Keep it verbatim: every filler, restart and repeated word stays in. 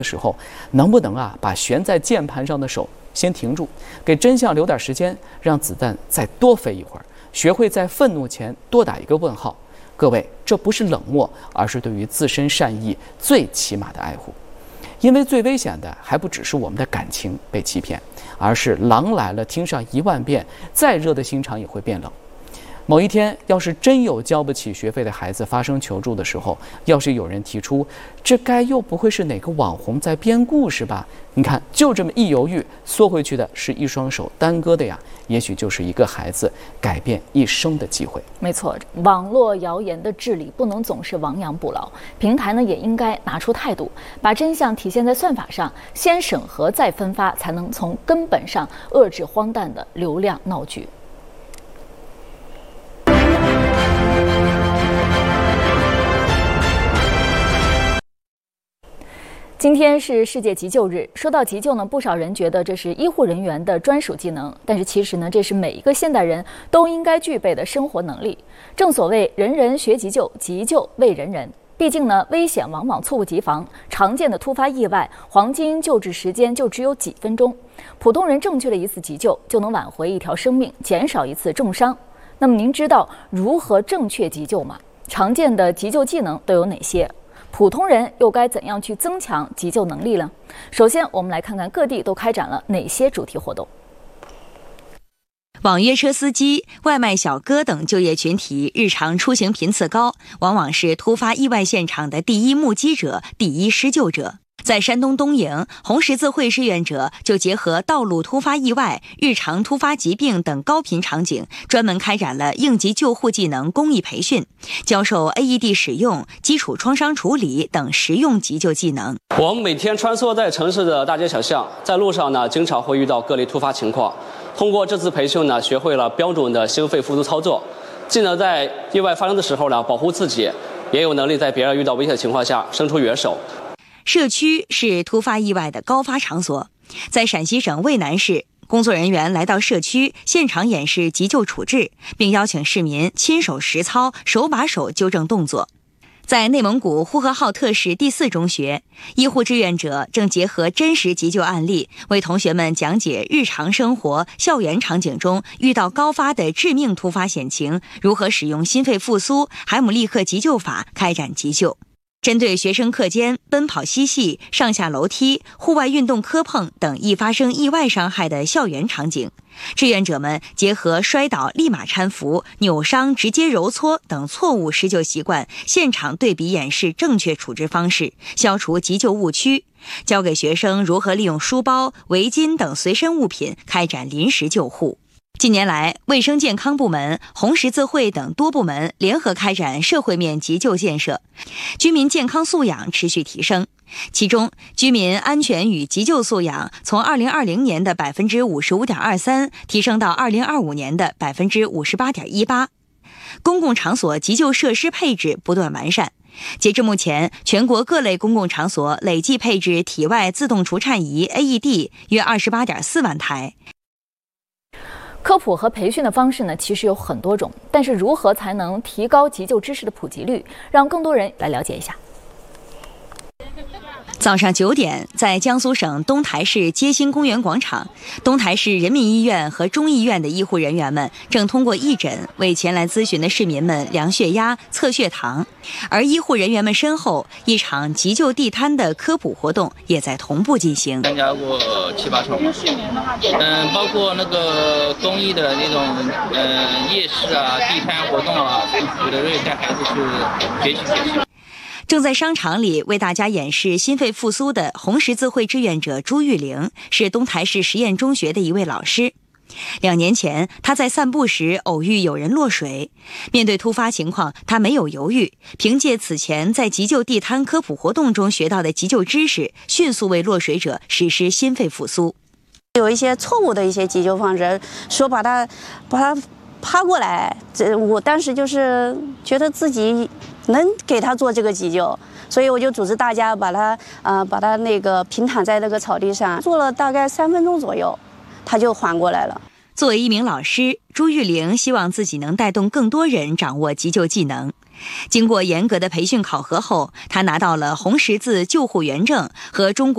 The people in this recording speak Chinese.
的时候，能不能啊把悬在键盘上的手先停住，给真相留点时间，让子弹再多飞一会儿，学会在愤怒前多打一个问号。各位，这不是冷漠，而是对于自身善意最起码的爱护。因为最危险的还不只是我们的感情被欺骗，而是狼来了听上一万遍，再热的心肠也会变冷。某一天，要是真有交不起学费的孩子发声求助的时候，要是有人提出，这该又不会是哪个网红在编故事吧？你看，就这么一犹豫，缩回去的是一双手耽搁的呀，也许就是一个孩子改变一生的机会。 没错，网络谣言的治理不能总是亡羊补牢，平台呢也应该拿出态度，把真相体现在算法上，先审核再分发，才能从根本上遏制荒诞的流量闹剧。今天是世界急救日。说到急救呢，不少人觉得这是医护人员的专属技能，但是其实呢，这是每一个现代人都应该具备的生活能力。正所谓人人学急救，急救为人人。毕竟呢，危险往往猝不及防，常见的突发意外，黄金救治时间就只有几分钟。普通人正确的一次急救，就能挽回一条生命，减少一次重伤。那么您知道如何正确急救吗？常见的急救技能都有哪些？普通人又该怎样去增强急救能力呢？首先，我们来看看各地都开展了哪些主题活动。 网约车司机、外卖小哥等就业群体日常出行频次高，往往是突发意外现场的第一目击者、第一施救者。在山东东营，红十字会志愿者就结合道路突发意外、日常突发疾病等高频场景，专门开展了应急救护技能公益培训，教授 A E D 使用、基础创伤处理等实用急救技能。 我们每天穿梭在城市的大街小巷，在路上呢，经常会遇到各类突发情况。通过这次培训呢，学会了标准的心肺复苏操作，既能在意外发生的时候呢保护自己，也有能力在别人遇到危险的情况下伸出援手。 社区是突发意外的高发场所，在陕西省渭南市，工作人员来到社区现场演示急救处置，并邀请市民亲手实操，手把手纠正动作。在内蒙古呼和浩特市第四中学，医护志愿者正结合真实急救案例，为同学们讲解日常生活、校园场景中遇到高发的致命突发险情，如何使用心肺复苏、海姆立克急救法开展急救。针对学生课间奔跑嬉戏、上下楼梯、户外运动磕碰等易发生意外伤害的校园场景，志愿者们结合摔倒立马搀扶、扭伤直接揉搓等错误施救习惯，现场对比演示正确处置方式，消除急救误区，教给学生如何利用书包、围巾等随身物品开展临时救护。近年来，卫生健康部门、红十字会等多部门联合开展社会面急救建设，居民健康素养持续提升。其中，居民安全与急救素养从二零二零年的百分之五十五点二三提升到二零二五年的百分之五十八点一八。公共场所急救设施配置不断完善。截至目前，全国各类公共场所累计配置体外自动除颤仪 A E D 约二十八点四万台。 科普和培训的方式呢，其实有很多种，但是如何才能提高急救知识的普及率，让更多人来了解一下。 早上九点，在江苏省东台市街心公园广场，东台市人民医院和中医院的医护人员们正通过义诊为前来咨询的市民们量血压、测血糖，而医护人员们身后，一场急救地摊的科普活动也在同步进行。 参加过七八场，嗯，包括那个公益的那种，嗯，夜市啊、地摊活动啊，有的时候带孩子去学习学习。 正在商场里为大家演示心肺复苏的红十字会志愿者朱玉玲，是东台市实验中学的一位老师。两年前，他在散步时偶遇有人落水，面对突发情况，他没有犹豫，凭借此前在急救地摊科普活动中学到的急救知识，迅速为落水者实施心肺复苏。 有一些错误的一些急救方式，说把他把他趴过来，这我当时就是觉得自己能给他做这个急救，所以我就组织大家把他呃把他那个平躺在那个草地上，做了大概三分钟左右，他就缓过来了。 作为一名老师，朱玉玲希望自己能带动更多人掌握急救技能。经过严格的培训考核后，她拿到了红十字救护员证和中国